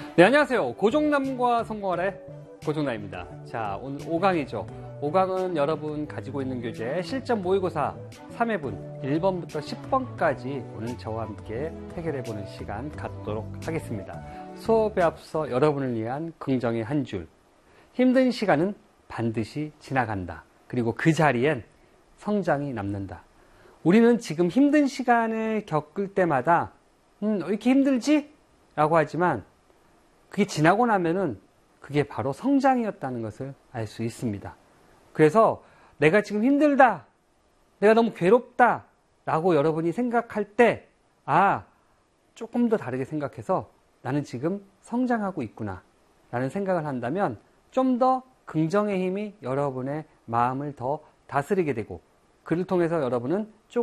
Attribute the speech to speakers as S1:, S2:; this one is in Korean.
S1: 네, 안녕하세요. 고종남과 성공활의 고종남입니다. 자, 오늘 5강이죠. 5강은 여러분 가지고 있는 교재 실전 모의고사 3회분 1번부터 10번까지 오늘 저와 함께 해결해보는 시간 갖도록 하겠습니다. 수업에 앞서 여러분을 위한 긍정의 한 줄. 힘든 시간은 반드시 지나간다. 그리고 그 자리엔 성장이 남는다. 우리는 지금 힘든 시간을 겪을 때마다 왜 이렇게 힘들지? 라고 하지만 그게 지나고 나면은 그게 바로 성장이었다는 것을 알 수 있습니다. 그래서 내가 지금 힘들다, 내가 너무 괴롭다 라고 여러분이 생각할 때 조금 더 다르게 생각해서 나는 지금 성장하고 있구나 라는 생각을 한다면 좀 더 긍정의 힘이 여러분의 마음을 더 다스리게 되고 그를 통해서 여러분은